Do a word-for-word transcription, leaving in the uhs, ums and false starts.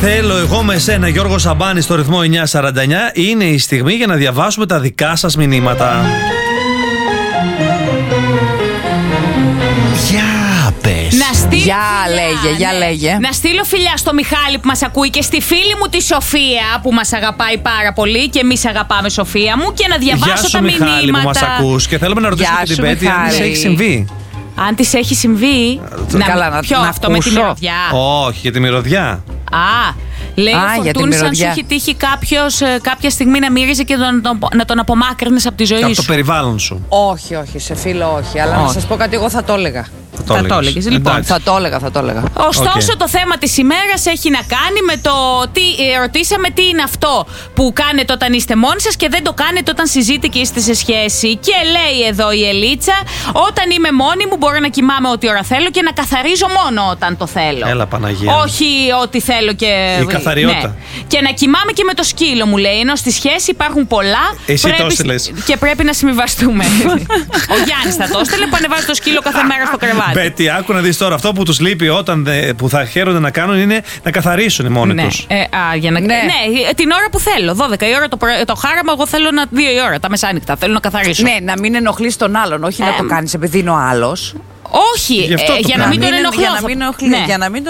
Θέλω εγώ με σένα, Γιώργο Σαμπάνη, στο ρυθμό εννιά σαράντα εννιά. Είναι η στιγμή για να διαβάσουμε τα δικά σας μηνύματα. Για πες. Να στείλω Για φιλιά, λέγε, για ναι. λέγε. Να στείλω φιλιά στο Μιχάλη που μας ακούει και στη φίλη μου τη Σοφία που μας αγαπάει πάρα πολύ και εμείς αγαπάμε, Σοφία μου, και να διαβάσω Γεια σου, τα Μιχάλη, μηνύματα. που μας ακούς. Και θέλουμε να ρωτήσουμε Γεια και την σου, Πέτη αν της Μιχάλη. έχει συμβεί. Αν της έχει συμβεί. να, Καλά, να- ποιο, να αυτό με τη ακούσω. μυρωδιά. Όχι, για τη μυρωδιά. Α, λέει Α, ο για τη Φορτούνης αν σου μυρωδιά. έχει τύχει κάποιος ε, κάποια στιγμή να μύριζε και τον, τον- να τον απομάκρυνες από τη ζωή Από το σου. περιβάλλον σου. Όχι, όχι, σε φίλο όχι. Αλλά να Όχι. σας πω κάτι, εγώ θα το έλεγα. Το Θα το έλεγες. έλεγες, λοιπόν. Εντάξει. Θα το έλεγα, θα το έλεγα. Ωστόσο, Οκ. το θέμα της ημέρας έχει να κάνει με το τι ε, ρωτήσαμε τι είναι αυτό που κάνετε όταν είστε μόνοι σας και δεν το κάνετε όταν συζείτε και είστε σε σχέση. Και λέει εδώ η Ελίτσα, όταν είμαι μόνη μου μπορώ να κοιμάμαι ό,τι ώρα θέλω και να καθαρίζω μόνο όταν το θέλω. Έλα, Παναγία. Όχι ό,τι θέλω και. Η καθαριότητα. Ναι. Και να κοιμάμαι και με το σκύλο, μου λέει. Ενώ στη σχέση υπάρχουν πολλά. Εσύ το έστειλες. Και πρέπει να συμβιβαστούμε. Ο Γιάννης θα το έστειλε που ανεβάζει το σκύλο κάθε μέρα στο κρεβάτι. Μπέτη, άκου να δεις τώρα. Αυτό που τους λείπει όταν δε- που θα χαίρονται να κάνουν είναι να καθαρίσουν μόνοι Ναι, τους. ε, α, για να... Ναι. ναι, την ώρα που θέλω. δώδεκα η ώρα το, πρωί- το χάραμα, εγώ θέλω να. δύο η ώρα τα μεσάνυχτα. Θέλω να καθαρίσω. Ναι, να μην ενοχλείς τον άλλον, όχι να Ε, το κάνεις επειδή είναι ο άλλος. Όχι, Γι' αυτό ε, το για να κάνω. μην τον είναι- ενοχλώ. Για να θα- μην, ενοχλεί, ναι. για να μην τον